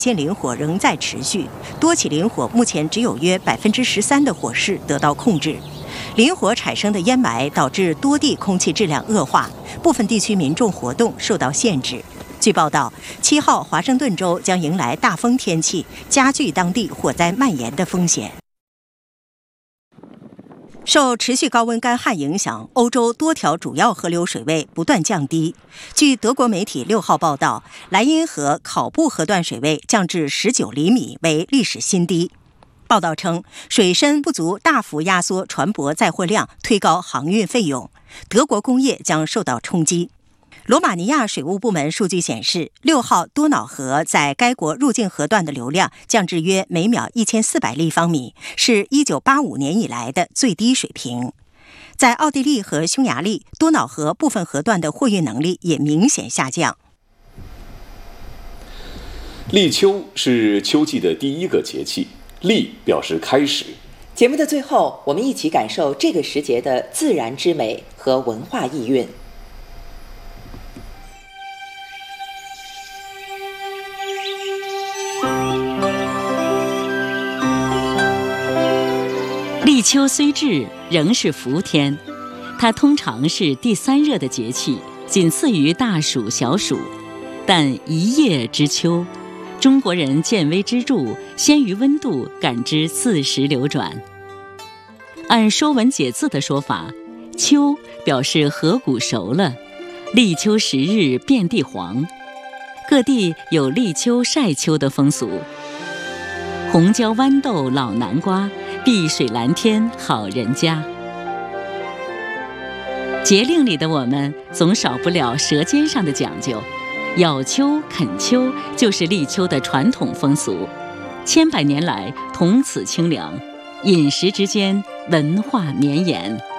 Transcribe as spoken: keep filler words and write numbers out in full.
线林火仍在持续，多起林火目前只有约百分之十三的火势得到控制。林火产生的烟霾导致多地空气质量恶化，部分地区民众活动受到限制。据报道，七号华盛顿州将迎来大风天气，加剧当地火灾蔓延的风险。受持续高温干旱影响，欧洲多条主要河流水位不断降低。据德国媒体六号报道，莱茵河考布河段水位降至十九厘米，为历史新低。报道称，水深不足大幅压缩船舶载货量，推高航运费用，德国工业将受到冲击。罗马尼亚水务部门数据显示，六号多瑙河在该国入境河段的流量降至约每秒一千四百立方米，是一九八五年以来的最低水平。在奥地利和匈牙利，多瑙河部分河段的货运能力也明显下降。 立秋是秋季的第一个节气，立表示开始。 节目的最后，我们一起感受这个时节的自然之美和文化意蕴。 立秋虽至，仍是伏天，它通常是第三热的节气，仅次于大暑、小暑。但一夜之秋，中国人见微知著，先于温度感知四时流转。按《说文解字》的说法，秋表示禾谷熟了，立秋十日遍地黄。各地有立秋晒秋的风俗。红椒豌豆老南瓜，碧水蓝天好人家。节令里的我们总少不了舌尖上的讲究，咬秋啃秋就是立秋的传统风俗，千百年来同此清凉，饮食之间文化绵延。